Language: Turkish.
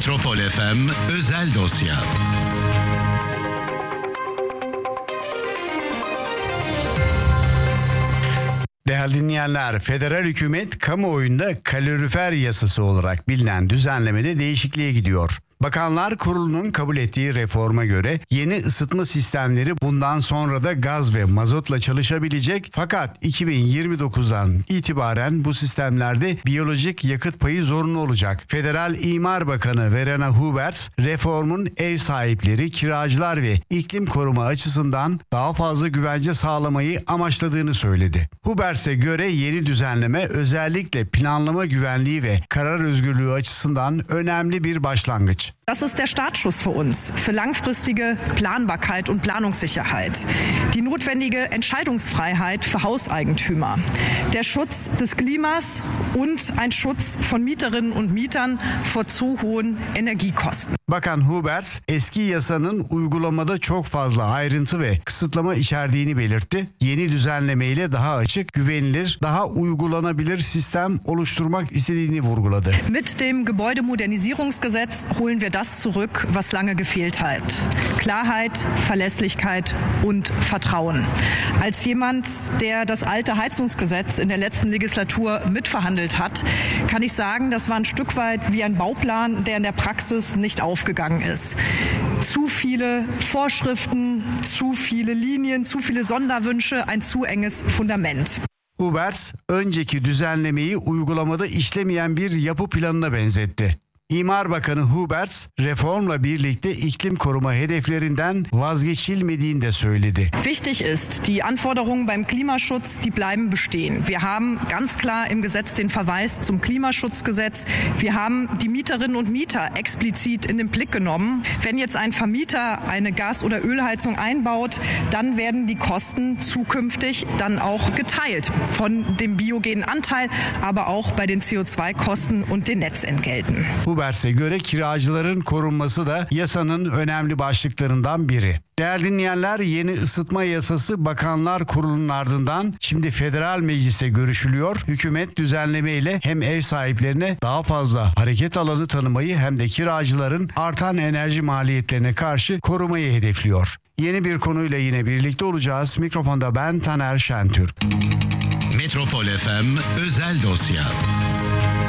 Metropol FM özel dosya. Değerli dinleyenler, federal hükümet kamuoyunda kalorifer yasası olarak bilinen düzenlemede değişikliğe gidiyor. Bakanlar Kurulu'nun kabul ettiği reforma göre yeni ısıtma sistemleri bundan sonra da gaz ve mazotla çalışabilecek, fakat 2029'dan itibaren bu sistemlerde biyolojik yakıt payı zorunlu olacak. Federal İmar Bakanı Verena Huberts, reformun ev sahipleri, kiracılar ve iklim koruma açısından daha fazla güvence sağlamayı amaçladığını söyledi. Huberts'e göre yeni düzenleme özellikle planlama güvenliği ve karar özgürlüğü açısından önemli bir başlangıç. Das ist der Startschuss für uns, für langfristige Planbarkeit und Planungssicherheit. Die notwendige Entscheidungsfreiheit für Hauseigentümer. Der Schutz des Klimas und ein Schutz von Mieterinnen und Mietern vor zu hohen Energiekosten. Bakan Huberts, eski yasanın uygulamada çok fazla ayrıntı ve kısıtlama içerdiğini belirtti. Yeni düzenlemeyle daha açık, güvenilir, daha uygulanabilir sistem oluşturmak istediğini vurguladı. Mit dem Gebäudemodernisierungsgesetz holen wir das zurück, was lange gefehlt hat. Klarheit, Verlässlichkeit und Vertrauen. Als jemand, der das alte Heizungsgesetz in der letzten Legislatur mitverhandelt hat, kann ich sagen, das war ein Stück weit wie ein Bauplan, der in der Praxis nicht aufgegangen ist. Zu viele Vorschriften, zu viele Linien, zu viele Sonderwünsche, ein zu enges Fundament. Huberts, önceki düzenlemeyi uygulamada işlemeyen bir yapı planına benzetti. İmar Bakanı Huberts, reformla birlikte iklim koruma hedeflerinden vazgeçilmediğini de söyledi. Wichtig ist, die Anforderungen beim Klimaschutz, die bleiben bestehen. Wir haben ganz klar im Gesetz den Verweis zum Klimaschutzgesetz. Wir haben die Mieterinnen und Mieter explizit in den Blick genommen. Wenn jetzt ein Vermieter eine Gas- oder Ölheizung einbaut, dann werden die Kosten zukünftig dann auch geteilt von dem biogenen Anteil, aber auch bei den CO2-Kosten und den Netzentgelten. Huberts'e göre kiracıların korunması da yasanın önemli başlıklarından biri. Değerli dinleyenler, yeni ısıtma yasası Bakanlar Kurulu'nun ardından şimdi Federal Meclis'te görüşülüyor. Hükümet düzenlemeyle hem ev sahiplerine daha fazla hareket alanı tanımayı hem de kiracıların artan enerji maliyetlerine karşı korumayı hedefliyor. Yeni bir konuyla yine birlikte olacağız. Mikrofonda ben Taner Şentürk. Metropol FM özel dosya.